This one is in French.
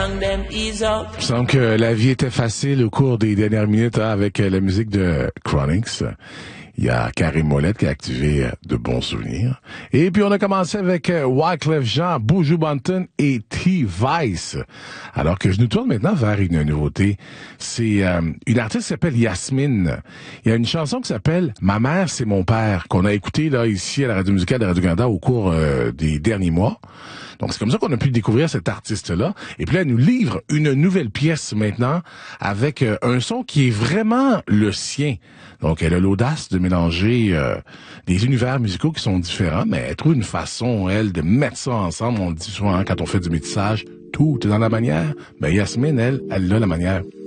Il me semble que la vie était facile au cours des dernières minutes avec la musique de Chronix. Il y a Karim Ouellet qui a activé de bons souvenirs. Et puis on a commencé avec Wyclef Jean, Buju Banton et T-Vice. Alors que je nous tourne maintenant vers une nouveauté. C'est une artiste qui s'appelle Yasmine. Il y a une chanson qui s'appelle « Ma mère, c'est mon père » qu'on a écouté là ici à la radio musicale de Radio-Canada au cours des derniers mois. Donc, c'est comme ça qu'on a pu découvrir cet artiste-là. Et puis là, elle nous livre une nouvelle pièce maintenant avec un son qui est vraiment le sien. Donc, elle a l'audace de mélanger des univers musicaux qui sont différents, mais elle trouve une façon, elle, de mettre ça ensemble. On le dit souvent quand on fait du métissage, tout est dans la manière. Mais Yasmine, elle a la manière